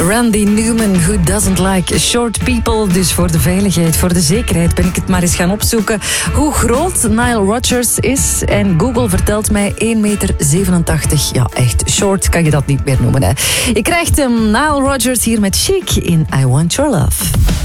Randy Newman, who doesn't like short people. Dus voor de veiligheid, voor de zekerheid ben ik het maar eens gaan opzoeken hoe groot Nile Rodgers is. En Google vertelt mij 1,87 meter. Ja, echt short kan je dat niet meer noemen. Hè. Je krijgt hem, Nile Rodgers, hier met Chic in I Want Your Love.